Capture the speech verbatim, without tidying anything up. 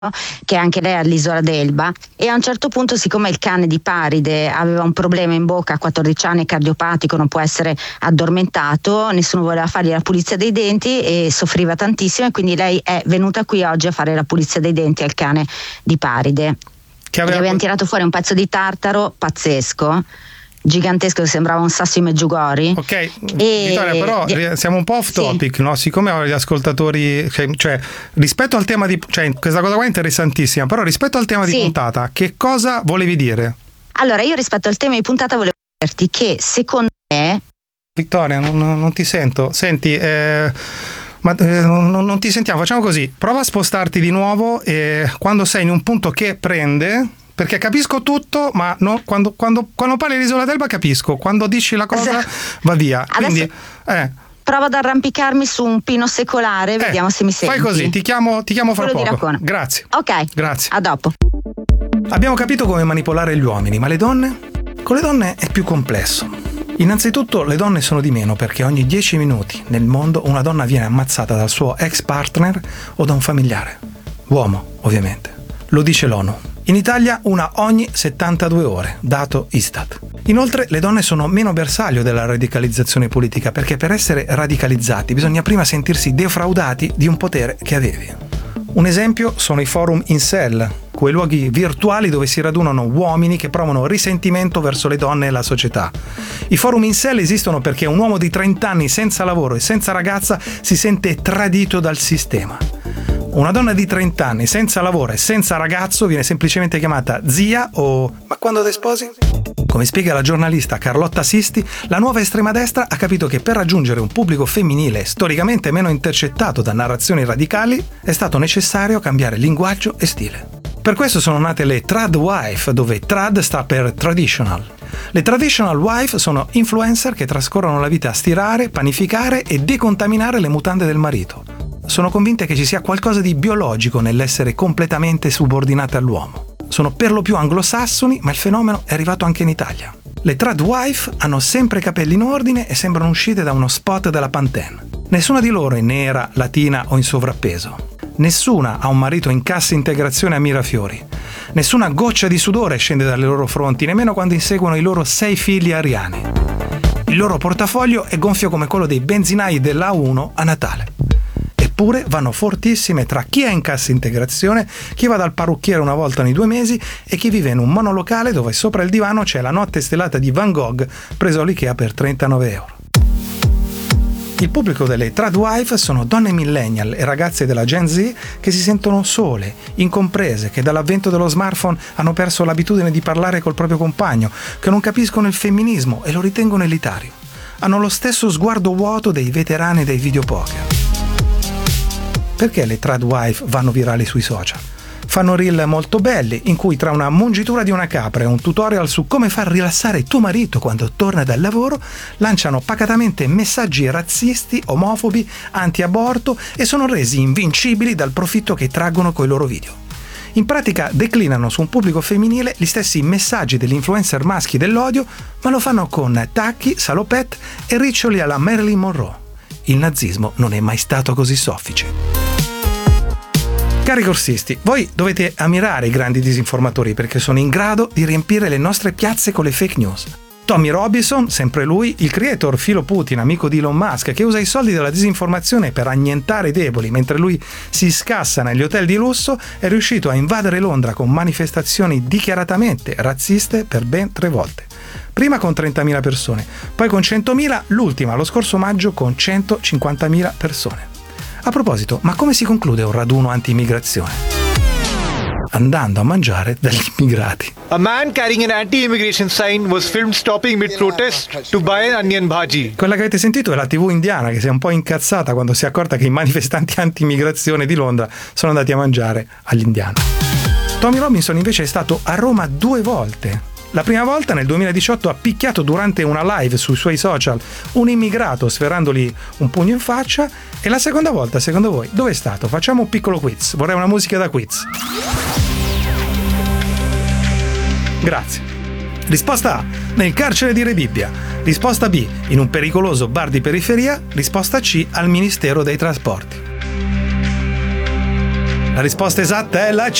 che è anche lei all'isola d'Elba, e a un certo punto, siccome il cane di Paride aveva un problema in bocca a quattordici anni, cardiopatico, non può essere addormentato, nessuno voleva fargli la pulizia dei denti e soffriva tantissimo, e quindi lei è venuta qui oggi a fare la pulizia dei denti al cane di Paride. Che aveva... Gli abbiamo tirato fuori un pezzo di tartaro pazzesco, gigantesco, che sembrava un sasso di Meggiugori. Ok, e... Vittoria, però e... siamo un po' off topic, sì. No? Siccome gli ascoltatori, cioè, cioè rispetto al tema di, cioè questa cosa qua è interessantissima, però rispetto al tema sì. di puntata, che cosa volevi dire? Allora, io rispetto al tema di puntata volevo dirti che secondo me... Vittoria, non, non ti sento, senti... Eh... Ma eh, non, non ti sentiamo, facciamo così, prova a spostarti di nuovo e quando sei in un punto che prende, perché capisco tutto, ma no, quando, quando, quando parli di Isola d'Elba capisco, quando dici la cosa va via. Quindi, eh. Provo ad arrampicarmi su un pino secolare, eh, vediamo se mi senti. Fai così, ti chiamo, ti chiamo fra Quello poco. Grazie. Ok, grazie. A dopo. Abbiamo capito come manipolare gli uomini, ma le donne? Con le donne è più complesso. Innanzitutto le donne sono di meno perché ogni dieci minuti nel mondo una donna viene ammazzata dal suo ex partner o da un familiare. Uomo, ovviamente. Lo dice l'ONU. In Italia una ogni settantadue ore, dato Istat. Inoltre le donne sono meno bersaglio della radicalizzazione politica perché per essere radicalizzati bisogna prima sentirsi defraudati di un potere che avevi. Un esempio sono i forum incel, quei luoghi virtuali dove si radunano uomini che provano risentimento verso le donne e la società. I forum incel esistono perché un uomo di trenta anni senza lavoro e senza ragazza si sente tradito dal sistema. Una donna di trenta anni senza lavoro e senza ragazzo viene semplicemente chiamata zia o ma quando te sposi? Come spiega la giornalista Carlotta Sisti, la nuova estrema destra ha capito che per raggiungere un pubblico femminile storicamente meno intercettato da narrazioni radicali è stato necessario cambiare linguaggio e stile. Per questo sono nate le trad wife, dove trad sta per traditional. Le traditional wife sono influencer che trascorrono la vita a stirare, panificare e decontaminare le mutande del marito. Sono convinte che ci sia qualcosa di biologico nell'essere completamente subordinate all'uomo. Sono per lo più anglosassoni, ma il fenomeno è arrivato anche in Italia. Le trad wife hanno sempre i capelli in ordine e sembrano uscite da uno spot della Pantene. Nessuna di loro è nera, latina o in sovrappeso. Nessuna ha un marito in cassa integrazione a Mirafiori. Nessuna goccia di sudore scende dalle loro fronti, nemmeno quando inseguono i loro sei figli ariani. Il loro portafoglio è gonfio come quello dei benzinai della A uno a Natale. Eppure vanno fortissime tra chi è in cassa integrazione, chi va dal parrucchiere una volta ogni due mesi e chi vive in un monolocale dove sopra il divano c'è la notte stellata di Van Gogh preso all'Ikea per trentanove euro. Il pubblico delle trad wife sono donne millennial e ragazze della Gen Z che si sentono sole, incomprese, che dall'avvento dello smartphone hanno perso l'abitudine di parlare col proprio compagno, che non capiscono il femminismo e lo ritengono elitario. Hanno lo stesso sguardo vuoto dei veterani dei videopoker. Perché le trad wife vanno virali sui social? Fanno reel molto belli, in cui tra una mungitura di una capra e un tutorial su come far rilassare tuo marito quando torna dal lavoro, lanciano pacatamente messaggi razzisti, omofobi, anti-aborto e sono resi invincibili dal profitto che traggono coi loro video. In pratica declinano su un pubblico femminile gli stessi messaggi degli influencer maschi dell'odio, ma lo fanno con tacchi, salopette e riccioli alla Marilyn Monroe. Il nazismo non è mai stato così soffice. Cari corsisti, voi dovete ammirare i grandi disinformatori perché sono in grado di riempire le nostre piazze con le fake news. Tommy Robinson, sempre lui, il creator filo Putin, amico di Elon Musk, che usa i soldi della disinformazione per annientare i deboli mentre lui si scassa negli hotel di lusso, è riuscito a invadere Londra con manifestazioni dichiaratamente razziste per ben tre volte. Prima con trentamila persone, poi con centomila, l'ultima lo scorso maggio con centocinquantamila persone. A proposito, ma come si conclude un raduno anti-immigrazione? Andando a mangiare dagli immigrati. A man carrying an anti-immigration sign was filmed stopping mid-protest to buy an onion bhaji. Quella che avete sentito è la tivù indiana che si è un po' incazzata quando si è accorta che i manifestanti anti-immigrazione di Londra sono andati a mangiare agli indiani. Tommy Robinson invece è stato a Roma due volte. La prima volta nel duemiladiciotto ha picchiato durante una live sui suoi social un immigrato sferrandogli un pugno in faccia, e la seconda volta, secondo voi, dove è stato? Facciamo un piccolo quiz, vorrei una musica da quiz. Grazie. Risposta A, nel carcere di Rebibbia. Risposta B, in un pericoloso bar di periferia. Risposta C, al Ministero dei Trasporti. La risposta esatta è la